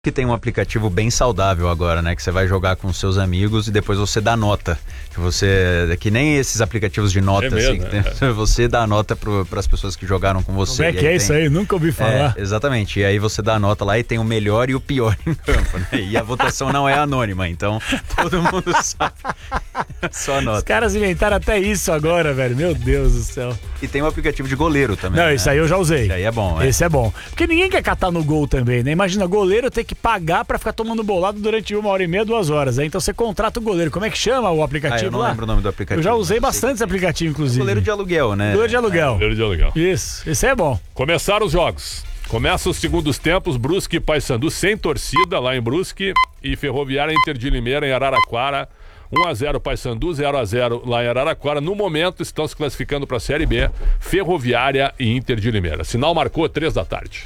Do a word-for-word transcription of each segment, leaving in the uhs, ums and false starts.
Que tem um aplicativo bem saudável agora, né? Que você vai jogar com seus amigos e depois você dá nota. Que você, que nem esses aplicativos de nota, é mesmo, assim, que é. tem, você dá nota para as pessoas que jogaram com você. Como é que é tem, isso aí? Nunca ouvi falar. É, exatamente. E aí você dá a nota lá e tem o melhor e o pior em campo, né? E a votação não é anônima, então todo mundo sabe. Só a nota. Os caras inventaram até isso agora, velho. Meu Deus do céu. E tem um aplicativo de goleiro também. Não, né? esse aí eu já usei. Esse aí é bom, é. Esse é bom. Porque ninguém quer catar no gol também, né? Imagina, goleiro ter que pagar pra ficar tomando bolado durante uma hora e meia, duas horas. Né? Então você contrata o goleiro. Como é que chama o aplicativo ah, eu não lá? lembro o nome do aplicativo. Eu já usei bastante esse aplicativo, inclusive. Goleiro de aluguel, né? Goleiro de aluguel. É, goleiro de aluguel. Isso, esse é bom. Começaram os jogos. Começa os segundos tempos, Brusque e Paysandu sem torcida lá em Brusque e Ferroviária Inter de Limeira em Araraquara. um a zero Paysandu, zero a zero lá em Araraquara. No momento estão se classificando para a Série B, Ferroviária e Inter de Limeira. Sinal marcou três da tarde.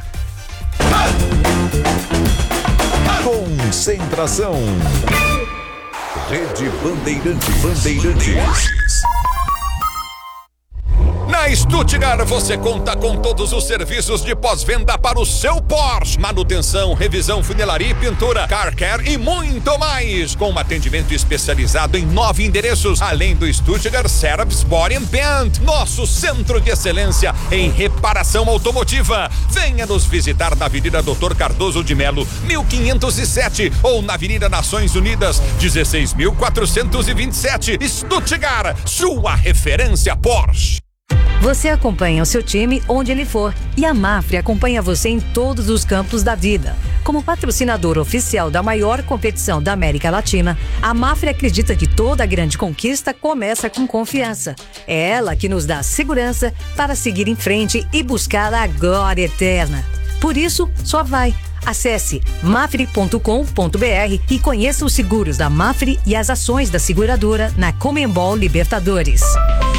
Concentração. Rede Bandeirantes. Bandeirantes. Na Stuttgart você conta com todos os serviços de pós-venda para o seu Porsche. Manutenção, revisão, funilaria e pintura, car care e muito mais. Com um atendimento especializado em nove endereços, além do Stuttgart Service Body and Paint, nosso centro de excelência em reparação automotiva. Venha nos visitar na Avenida doutor Cardoso de Melo, mil quinhentos e sete ou na Avenida Nações Unidas, dezesseis mil quatrocentos e vinte e sete. Stuttgart, sua referência Porsche. Você acompanha o seu time onde ele for e a Mafre acompanha você em todos os campos da vida. Como patrocinador oficial da maior competição da América Latina, a Mafre acredita que toda grande conquista começa com confiança. É ela que nos dá segurança para seguir em frente e buscar a glória eterna. Por isso, só vai. Acesse mafre ponto com ponto br e conheça os seguros da Mafre e as ações da seguradora na Conmebol Libertadores.